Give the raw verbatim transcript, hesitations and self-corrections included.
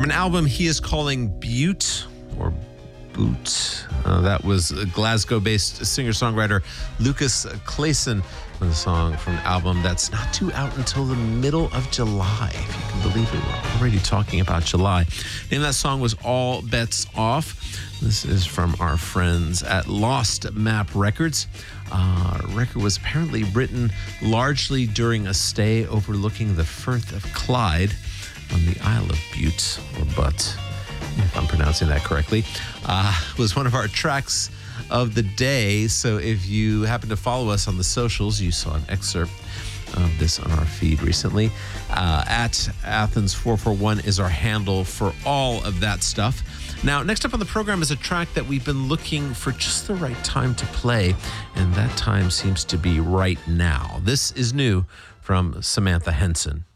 From an album he is calling Butte or Boot. Uh, that was Glasgow-based singer-songwriter Lucas Clayson with a song from an album that's not due out until the middle of July. If you can believe it, we're already talking about July. The name of that song was All Bets Off. This is from our friends at Lost Map Records. Uh, the record was apparently written largely during a stay overlooking the Firth of Clyde on the Isle of Bute, or Butt, if I'm pronouncing that correctly. Uh, was one of our tracks of the day. So if you happen to follow us on the socials, you saw an excerpt of this on our feed recently. Uh, at Athens four four one is our handle for all of that stuff. Now, next up on the program is a track that we've been looking for just the right time to play, and that time seems to be right now. This is new from Samantha Henson.